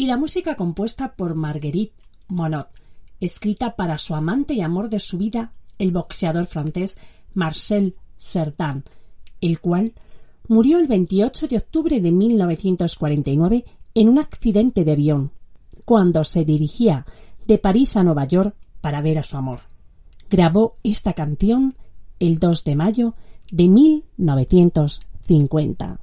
y la música compuesta por Marguerite Monod, escrita para su amante y amor de su vida, el boxeador francés Marcel Cerdan, el cual murió el 28 de octubre de 1949 en un accidente de avión, cuando se dirigía de París a Nueva York para ver a su amor. Grabó esta canción el 2 de mayo de 1950.